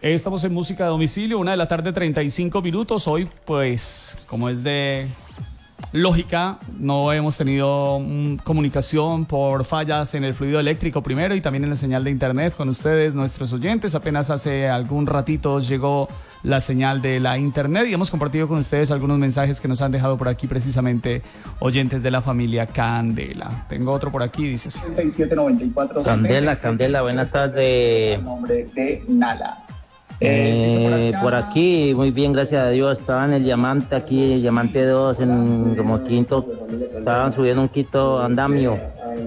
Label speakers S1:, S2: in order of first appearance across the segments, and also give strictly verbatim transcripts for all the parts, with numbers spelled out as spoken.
S1: Estamos en Música de Domicilio, una de la tarde, treinta y cinco minutos. Hoy, pues, como es de lógica, no hemos tenido mm, comunicación por fallas en el fluido eléctrico primero y también en la señal de internet con ustedes, nuestros oyentes. Apenas hace algún ratito llegó la señal de la internet y hemos compartido con ustedes algunos mensajes que nos han dejado por aquí precisamente oyentes de la familia Candela. Tengo otro por aquí, dice
S2: setenta y siete noventa y cuatro.
S3: Candela, Candela, buenas tardes.
S2: Nombre de Nala.
S3: Eh, por aquí, muy bien, gracias a Dios. Estaba en el Diamante, aquí, el Diamante dos, en como quinto, estaban subiendo un quinto andamio.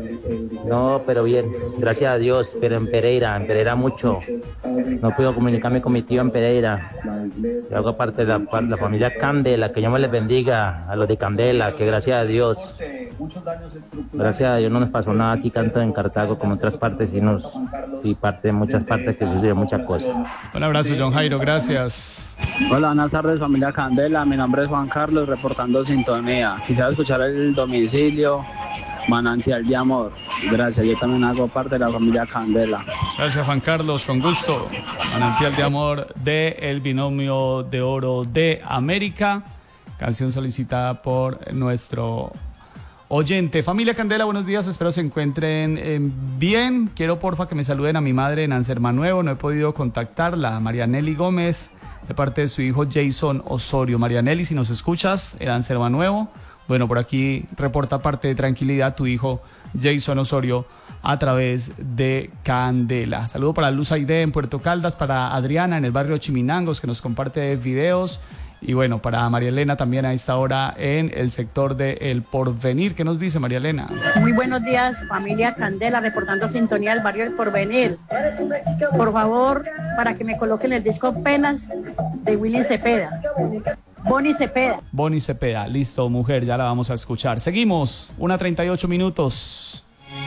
S3: No, pero bien, gracias a Dios, pero en Pereira, en Pereira mucho. No puedo comunicarme con mi tío en Pereira. Yo hago parte de la, la familia Candela, que Dios me les bendiga a los de Candela, que gracias a Dios, gracias a Dios no nos pasó nada aquí tanto en Cartago como en otras partes, sino sí parte de muchas partes que sucedió muchas cosas.
S1: Un abrazo, John Jairo, gracias.
S4: Hola, buenas tardes, familia Candela. Mi nombre es Juan Carlos, reportando sintonía. Quisiera escuchar el domicilio Manantial de Amor. Gracias, yo también hago parte de la familia Candela.
S1: Gracias, Juan Carlos, con gusto. Manantial de Amor de El Binomio de Oro de América. Canción solicitada por nuestro oyente. Familia Candela, buenos días, espero se encuentren eh, bien. Quiero porfa que me saluden a mi madre en Ansermanuevo, no he podido contactarla, Marianelli Gómez, de parte de su hijo Jason Osorio. Marianelli, si nos escuchas, en Ansermanuevo, bueno, por aquí reporta parte de tranquilidad tu hijo Jason Osorio a través de Candela. Saludo para Luz Aide en Puerto Caldas, para Adriana en el barrio Chiminangos, que nos comparte videos. Y bueno, para María Elena también a esta hora en el sector de El Porvenir. ¿Qué nos dice María Elena?
S5: Muy buenos días, familia Candela, reportando sintonía del barrio El Porvenir. Por favor, para que me coloquen el disco Penas de Willy Cepeda. Bonnie Cepeda.
S1: Bonnie Cepeda, listo, mujer, ya la vamos a escuchar. Seguimos, una treinta y ocho minutos.